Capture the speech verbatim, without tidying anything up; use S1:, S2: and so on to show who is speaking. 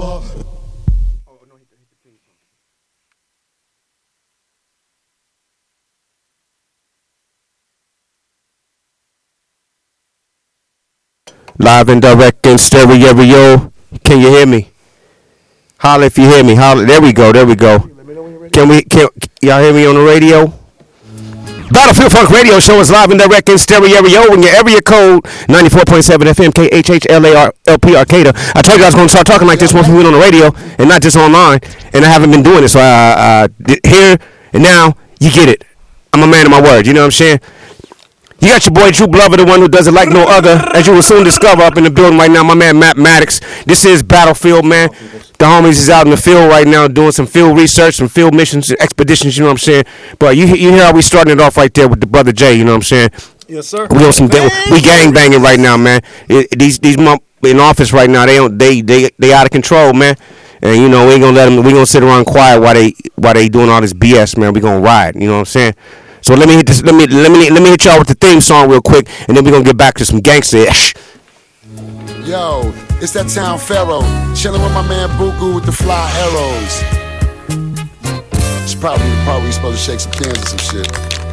S1: Live and direct in stereo. Can you hear me? Holla if you hear me. Holla. There we go. There we go. Can we? Can y'all hear me on the radio? Battlefield Funk Radio Show is live and direct in stereo in your area code ninety-four point seven F M K H H L A R L P Arcata. I told you I was going to start talking like this once we went on the radio and not just online, and I haven't been doing it. So uh, uh, here and now, you get it. I'm a man of my word. You know what I'm saying? You got your boy Drew Glover, the one who does it like no other, as you will soon discover up in the building right now, my man Matt Maddox. This is Battlefield, man. The homies is out in the field right now doing some field research, some field missions, expeditions, you know what I'm saying? But you, you hear how we starting it off right there with the brother Jay, you know what I'm saying?
S2: Yes, sir.
S1: We on some we gang banging right now, man. It, these these month in office right now, they don't they they they out of control, man. And you know we ain't gonna let them. We gonna sit around quiet while they while they doing all this B S, man. We gonna ride, you know what I'm saying? So let me hit this. Let me let me let me hit y'all with the theme song real quick, and then we are gonna get back to some gangsta ish.
S3: Yo, it's that town Pharaoh, chilling with my man Buku with the fly arrows. It's probably the part where you supposed to shake some cans or some shit.